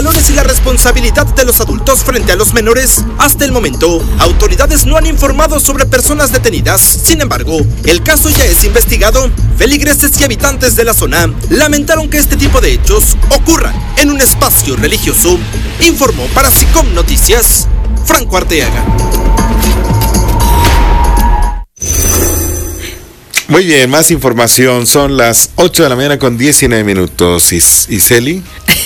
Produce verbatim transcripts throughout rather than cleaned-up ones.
y la responsabilidad de los adultos frente a los menores. Hasta el momento, autoridades no han informado sobre personas detenidas. Sin embargo, el caso ya es investigado. Feligreses y habitantes de la zona lamentaron que este tipo de hechos ocurran en un espacio religioso. Informó para SICOM Noticias, Franco Arteaga. Muy bien, más información. Son las ocho de la mañana con diecinueve minutos. ¿Is- Iseli?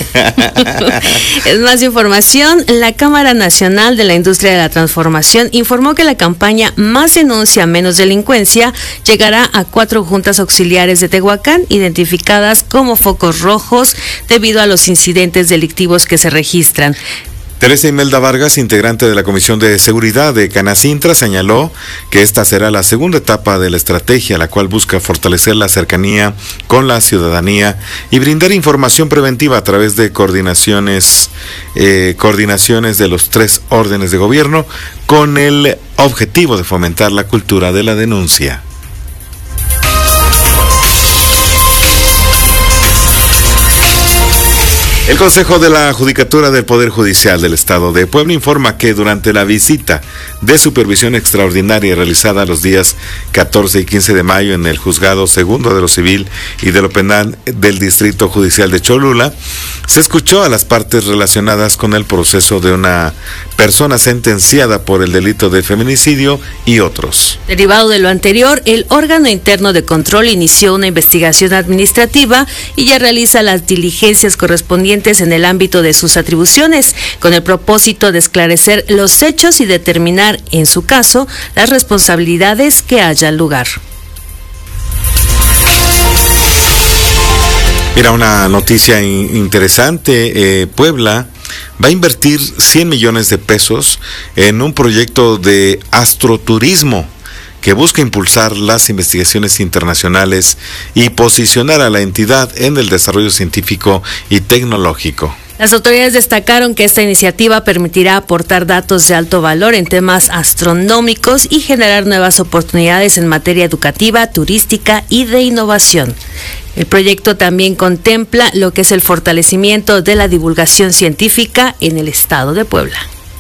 Es más información. La Cámara Nacional de la Industria de la Transformación informó que la campaña Más Denuncia, Menos Delincuencia llegará a cuatro juntas auxiliares de Tehuacán, identificadas como focos rojos debido a los incidentes delictivos que se registran. Teresa Imelda Vargas, integrante de la Comisión de Seguridad de Canacintra, señaló que esta será la segunda etapa de la estrategia, la cual busca fortalecer la cercanía con la ciudadanía y brindar información preventiva a través de coordinaciones, eh, coordinaciones de los tres órdenes de gobierno, con el objetivo de fomentar la cultura de la denuncia. El Consejo de la Judicatura del Poder Judicial del Estado de Puebla informa que durante la visita de supervisión extraordinaria realizada los días catorce y quince de mayo en el Juzgado Segundo de lo Civil y de lo Penal del Distrito Judicial de Cholula, se escuchó a las partes relacionadas con el proceso de una persona sentenciada por el delito de feminicidio y otros. Derivado de lo anterior, el órgano interno de control inició una investigación administrativa y ya realiza las diligencias correspondientes en el ámbito de sus atribuciones, con el propósito de esclarecer los hechos y determinar, en su caso, las responsabilidades que haya lugar. Mira, una noticia in- interesante. Eh, Puebla va a invertir cien millones de pesos en un proyecto de astroturismo que busca impulsar las investigaciones internacionales y posicionar a la entidad en el desarrollo científico y tecnológico. Las autoridades destacaron que esta iniciativa permitirá aportar datos de alto valor en temas astronómicos y generar nuevas oportunidades en materia educativa, turística y de innovación. El proyecto también contempla lo que es el fortalecimiento de la divulgación científica en el estado de Puebla.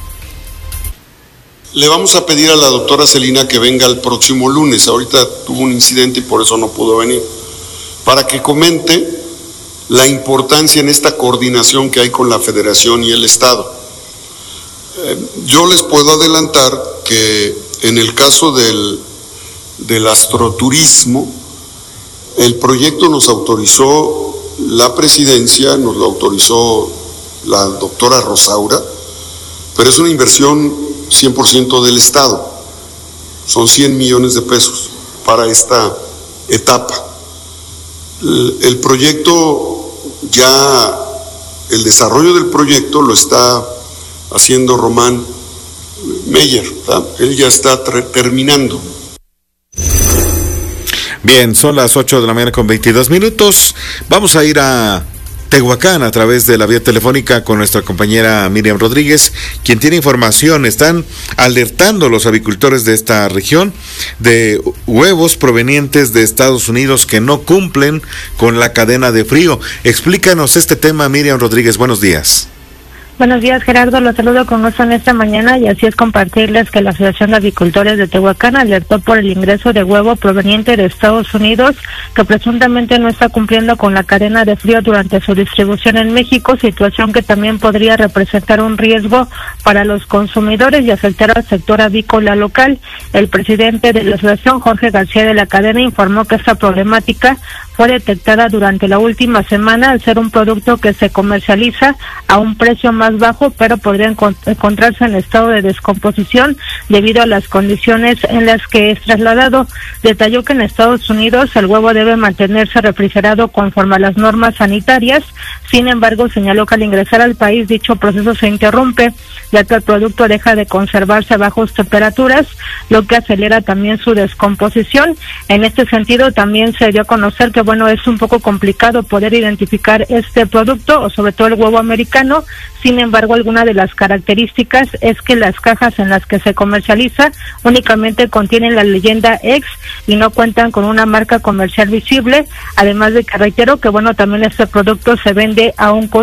Le vamos a pedir a la doctora Celina que venga el próximo lunes. Ahorita tuvo un incidente y por eso no pudo venir, para que comente la importancia en esta coordinación que hay con la Federación y el Estado. Eh, yo les puedo adelantar que en el caso del, del astroturismo, el proyecto nos autorizó la presidencia, nos lo autorizó la doctora Rosaura, pero es una inversión cien por ciento del Estado, son cien millones de pesos para esta etapa. El, el proyecto ya, el desarrollo del proyecto lo está haciendo Román Meyer, ¿verdad? Él ya está ter- terminando. Bien, son las ocho de la mañana con veintidós minutos. Vamos a ir a Tehuacán a través de la vía telefónica con nuestra compañera Miriam Rodríguez, quien tiene información. Están alertando los avicultores de esta región de huevos provenientes de Estados Unidos que no cumplen con la cadena de frío. Explícanos este tema, Miriam Rodríguez. Buenos días. Buenos días, Gerardo. Los saludo con gusto en esta mañana y así es compartirles que la Asociación de Avicultores de Tehuacán alertó por el ingreso de huevo proveniente de Estados Unidos que presuntamente no está cumpliendo con la cadena de frío durante su distribución en México, situación que también podría representar un riesgo para los consumidores y afectar al sector avícola local. El presidente de la asociación, Jorge García de la Cadena, informó que esta problemática fue detectada durante la última semana al ser un producto que se comercializa a un precio más bajo, pero podría encont- encontrarse en estado de descomposición debido a las condiciones en las que es trasladado. Detalló que en Estados Unidos el huevo debe mantenerse refrigerado conforme a las normas sanitarias. Sin embargo, señaló que al ingresar al país dicho proceso se interrumpe, ya que el producto deja de conservarse a bajas temperaturas, lo que acelera también su descomposición. En este sentido, también se dio a conocer que bueno, es un poco complicado poder identificar este producto, o sobre todo el huevo americano. Sin embargo, alguna de las características es que las cajas en las que se comercializa únicamente contienen la leyenda X y no cuentan con una marca comercial visible, además de que reitero que bueno, también este producto se vende a un costo